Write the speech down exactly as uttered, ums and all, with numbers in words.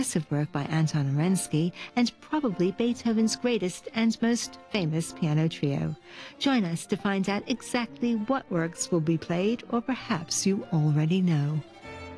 impressive work by Anton Arensky and probably Beethoven's greatest and most famous piano trio. Join us to find out exactly what works will be played, or perhaps you already know.